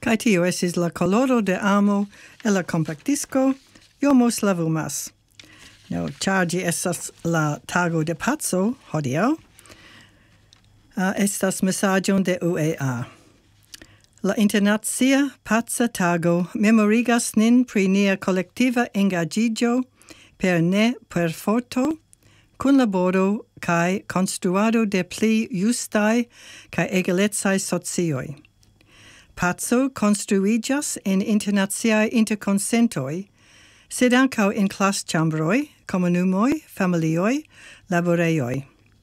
Kai tio esis la coloro de amo e la compactisco, io mos lavumas. No, chargi estas la tago de pazzo, hodiau, estas messagion de UEA. La internazia pazza tago memorigas nin pri nia collectiva engagigio per ne per forto, cun laboro kai construado de pli justai kai egalezai socioi. Pazzo construigas in internaziae interconsentoi, sed ancao in class chambroi, comunumoi, familioi, laboreioi.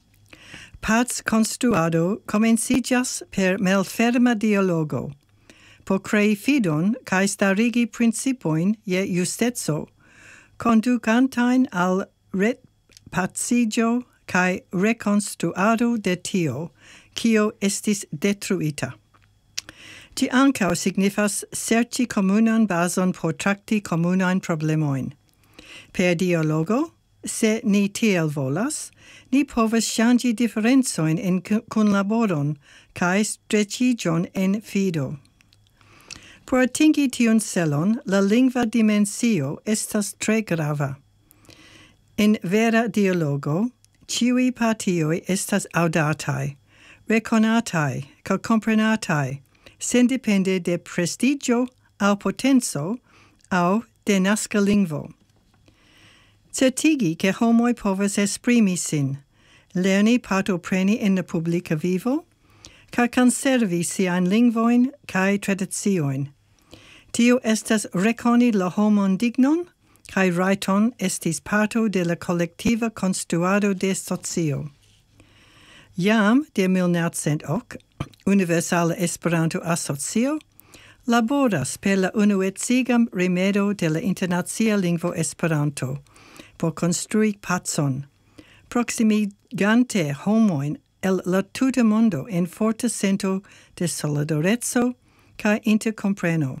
Paz construado comencigas per malferma dialogo, por crei fidon cae starigi principoin je justezo, conducantain al repacigio cae reconstruado de tio, cio estis detruita. Ci ancao signifas serci comunan bason por tracti comunain problemoin. Per dialogo, se ni tiel volas, ni povas changi differenzoin in kunlaboron, cae strecigion en fido. Por atingi tion celon, la lingva dimensio estas tre grava. In vera dialogo, ciui partioi estas audatai, reconatai, ca comprenatai, sen depende de prestigio au potenzo au de nasca lingvo. Certigi che homoi povas esprimi sin, lerni partopreni in la publica vivo, ca conservi sian lingvoin cae tradizioin. Tio estas reconi la homon dignon, cae raiton estis parto de la collectiva construado de socio. Jam de 1908, Universala Esperanto Asocio laboras per la unuecigam rimedo de la internazia lingvo Esperanto por construi pacon, proximigante homoin el la tuta mondo en forte sento de solidarezo ca intercompreno.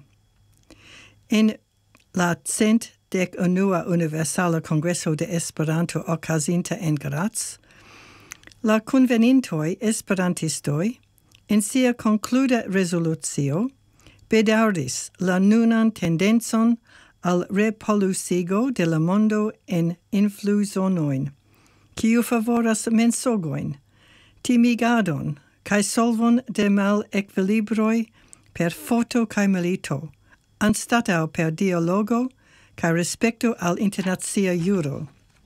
En la 111ª Universala Congreso de Esperanto okazinta en Graz, la convenintoi esperantistoi en sia concluda resolutio bedaŭris la nunan tendencon al repolusigo de la mondo en influzonoin, kiu favoras mensogoin, timigadon kaj solvon de malekvilibroj per forto kaj milito, anstataŭ per dialogo kaj respekto al internacia juro.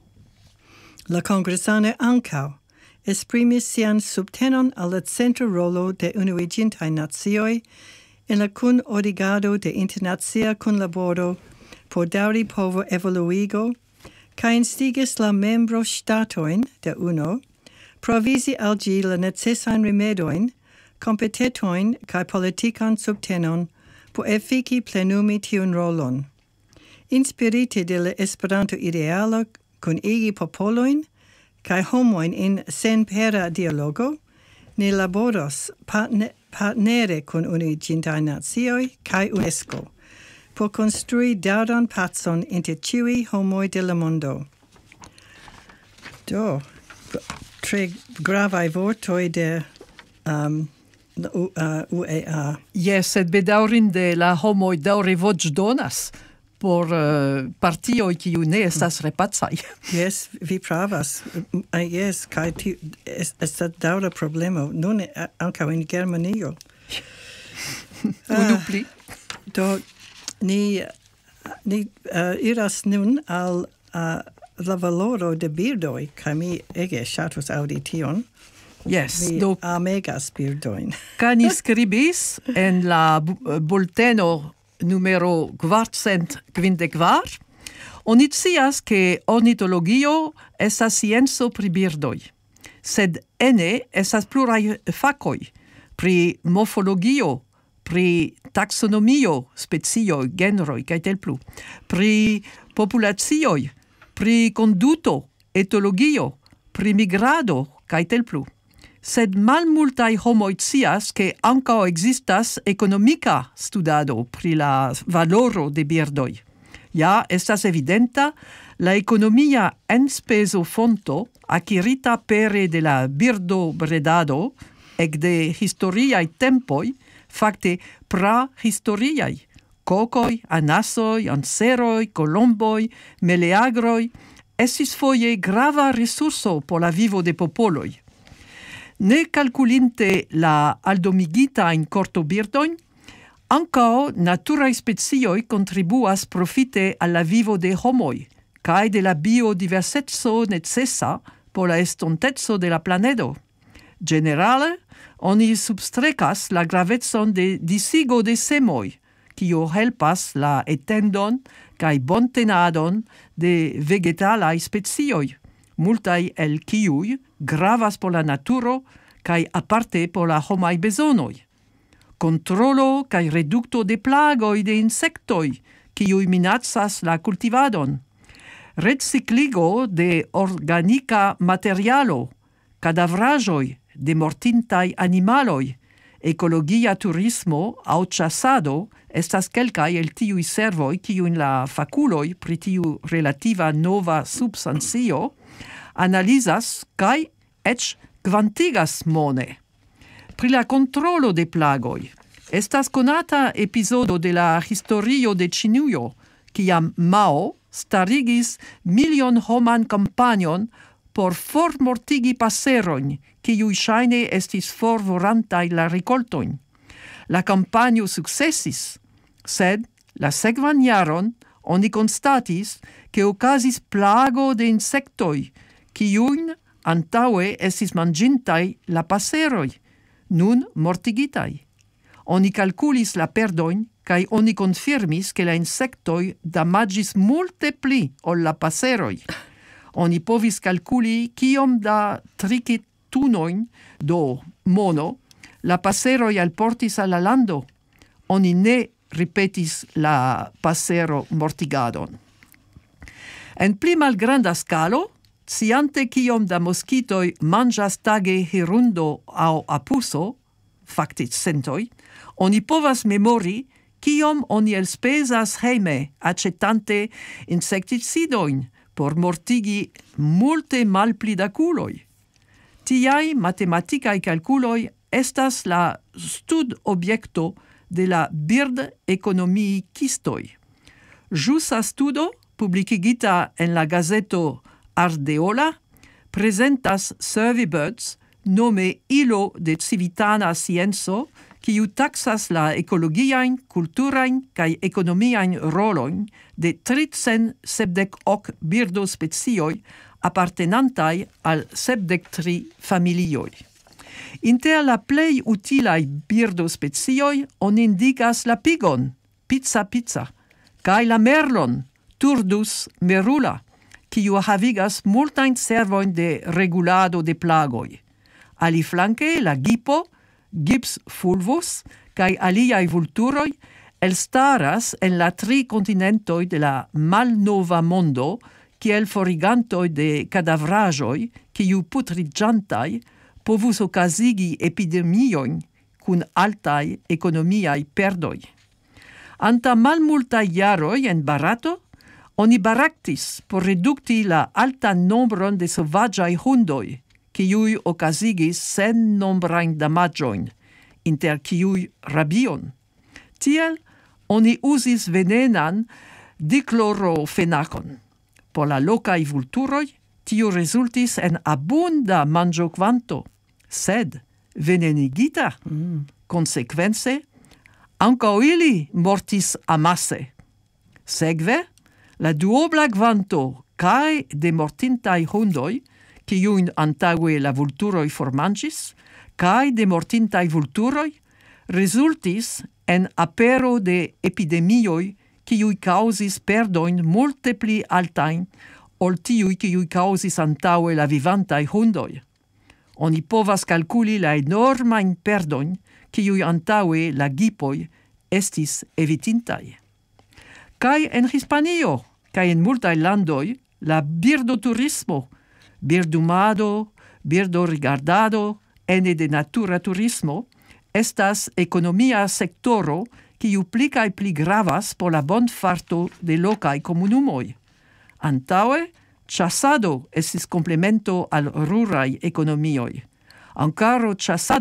La kongresano ankaŭ esprimis sian subtenon al la centra rolo de unuiĝintaj nacioj en la kunordigado de internacia kunlaboro por daŭri povo evoluigo kaj instigis la membroŝtatojn de UNO provisi al ĝi la necesajn rimedojn, kompetentojn kaj politikan subtenon por efiki plenumi tiun rolon. Inspirite de la Esperanto-idealo kunigi popolojn kaj homojn in senpera dialogo, ni laboros partnere kun unuiĝintaj nacioj kaj UNESCO por konstrui daŭran pacon inter ĉiuj homoj de la mondo. Do, tre gravaj vortoj de UEA. Yes, sed bedaŭrinde la homoj daŭre voĉdonas por partioj kiuj ne estas repacaj. Yes, vi pravas. Yes, kaj estas daŭra problemo. Nun ankaŭ en Germanio. Unu pli. Do, ni iras nun al la valoro de birdoj, kaj mi ege ŝatus aŭdi tion. Yes, Mi do amegas birdojn. kaj ni skribis en la bulteno numero 454, oni scias che ornitologio estas scienco pri birdoj, sed ene estas pluraj fakoj pri morfologio, pri taxonomio, specioj, genroj kaj tel plu, pri populacioj, pri konduto, etologio, pri migrado kaj tel plu. Sed malmultaj homoj scias ke ankaŭ ekzistas ekonomika studado pri la valoro de birdoj. Ja estas evidenta la ekonomia enspezo fonto akirita pere de la birdobredado ekde historiaj tempoj facte prahistoriae, cocoi, anasoi, anseroi, colomboi, meleagroi, estis foje grava resurso por la vivo de popoloi. Ne calculinte la aldomigita in cortobirdoin, ancao naturae specioi contribuas profite alla vivo de homoi, cae de la biodiversetzo necessa por la estontezzo de la planedo. Generale, oni substrecas la gravetson de disigo de semoi, quio helpas la etendon cae bontenadon de vegetalae specioi, multae el quiui gravas por la naturo cae aparte por la homai besonoi. Controlo cae reducto de plagoi de insectoi, quiui minacas la cultivadon. Recicligo de organica materialo, cadavrajoi de mortintai animaloi, ecologia turismo au chasado estas quelcae el tiui servoi quiu in la faculoi pri tiu relativa nova substancio analisas cae ec quantigas mone. Pri la controlo de plagoi, estas conata episodo de la historio de Ĉinujo, kiam Mao starigis 1,000,000 homan campanion por formortigi paserojn, kiuj ŝajne estis forvorantaj la rikoltojn. La kampanjo sukcesis, sed la sekvan jaron oni konstatis, ke okazis plago de insektoj, kiujn antaŭe estis manĝintaj la paseroj, nun mortigitai. Oni calculis la perdojn, kaj oni confirmis ke la insektoj damagis multe pli ol la paseroj. Oni povis calculi kiom da trikitunojn, do mono, la paseroj alportis al la lando. Oni ne ripetis la pasero mortigadon. En pli malgranda scalo, sciante kiom da moskitoj manĝas tage hirundo aŭ apuso, fakte centoj, oni povas memori kiom oni elspezas hejme aĉetante insekticidojn por mortigi multe malpli da kuloj. Tiaj matematikaj kalkuloj estas la studobjekto de la bird-ekonomiikistoj. Ĵusa studo, publikigita en la gazeto Ardeola, presentas Surveybirds, nome ilo de civitana scienco, kiu taxas la ekologiajn, kulturajn kaj ekonomiajn rolojn de 378 birdospecioj apartenantaj al 73 familioj. Inter la plej utilaj birdospecioj oni indikas la pigon, pizza, kaj la merlon, Turdus merula, kiu havigas multajn servojn de regulado de plagoj. Aliflanke la gipo, Gips fulvus, kaj aliaj vulturoj elstaras en la 3 kontinentoj de la malnova mondo kiel forigantoj de kadavraĵoj, kiu putriĝantaj povus okazigi epidemiojn kun altaj ekonomiaj perdoj. Anta malmultaj jaroj en Barato, oni baraktis por redukti la altan nombron de sovaĝaj hundoj, kiuj okazigis sennombrajn damaĝojn, inter kiuj rabion. Tiel oni uzis venenan diklorofenakon. Por la lokaj vulturoj tio rezultis en abunda manĝokvanto, sed venenigita. Konsekvence, ankaŭ ili mortis amase. Sekve, la duobla kvanto kaj de mortintaj hundoj, kiujn antaŭe la vulturoj formanĝis, kaj de mortintaj vulturoj, rezultis en apero de epidemioj, kiuj kaŭzis perdojn multe pli altajn ol tiuj kiuj kaŭzis antaŭe la vivantaj hundoj. Oni povas kalkuli la enormajn perdojn, kiuj antaŭe la gipoj estis evitintaj. Kaj en Hispanio, kaj en multaj landoj, la birdoturismo, birdumado, birdorigardado, ene de natura turismo, estas ekonomia sektoro kiu pli kaj pli gravas por la bonfarto de lokaj komunumoj. Antaŭe, ĉasado estis komplemento al ruraj ekonomioj. Ankaŭ ĉasado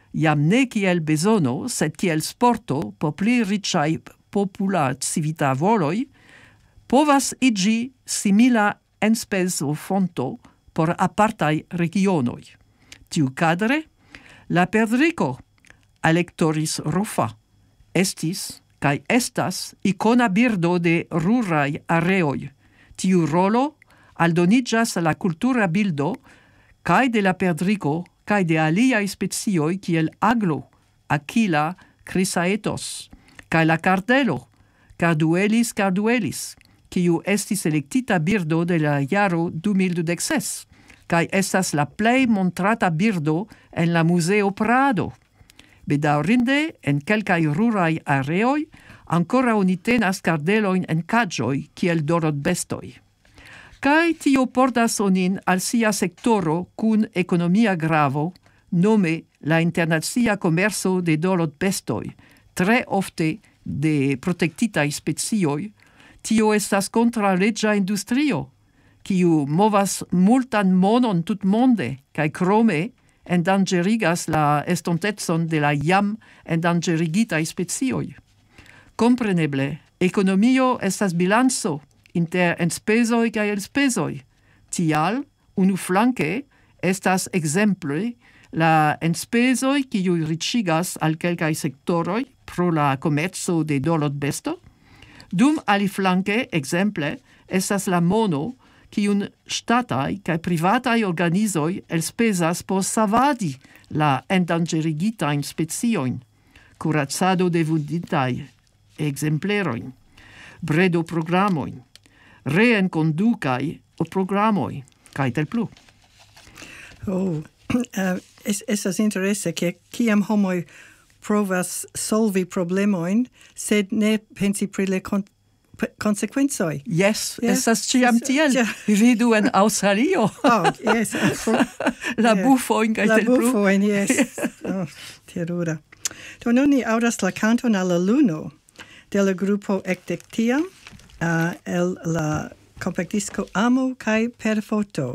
jam ne kiel bezono, sed kiel sporto por pli riĉaj popula civita voloj, povas iĝi simila enspezo fonto por apartaj regionoj. Tiucadre, la perdriko Alectoris rufa estis kaj estas ikona birdo de ruraj areoj. Tiu rolo aldoniĝas al la kultura bildo kaj de la perdriko kaj de aliaj specioj kiel aglo, aquila, chrysaetos, kaj la cardelo, Carduelis carduelis, kiu estis elektita birdo de la jaro 2016, kaj estas la plej montrata birdo en la Museo Prado. Bedaŭrinde, en kelkaj ruraj areoj ankoraŭ ni tenas kardelojn en kaĝoj kiel dorotbestoj. Kaj tio portas onin al sia sektoro kun ekonomia gravo, nome la internacia komerco de dorotbestoj, tre ofte de protektitaj specioj. Tio estas kontraŭleĝa industrio, kiu movas multan monon tutmonde kaj krome endanĝerigas la estontecon de la jam endanĝerigitaj specioj. Kompreneble, ekonomio estas bilanco inter enspezoj kaj elspezoj. Tial, unuflanke, estas ekzemple la enspezoj kiuj riĉigas al kelkaj sektoroj pro la komerco de dorotbesto, dum aliflanke, ekzemple, estas la mono kiun ŝtataj kaj privataj organizoj elspezas por savadi la endanĝerigitajn speciojn, kuracado de vunditaj ekzemplerojn, bredoprogramojn, reenkondukaj programoj, kaj tel plu. Estas interese ke kiam homoj provas solvi problemojn, sed ne pensi pri la consequenzoj. Yes, estas ĉiam tiel. Vidu en Aŭstralio. Yes. La bufojn kaj tel plu. La bufojn, yes. Terura. Do nun ni aŭdas la kanton al la luno de la grupo ekde tiam el la kompaktisko Amo kaj Perfoto.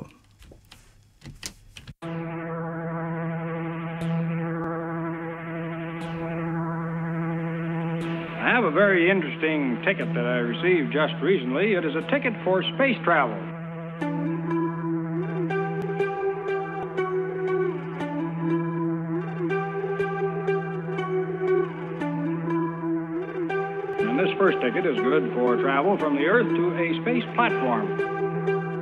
I have a very interesting ticket that I received just recently. It is a ticket for space travel. And this first ticket is good for travel from the Earth to a space platform.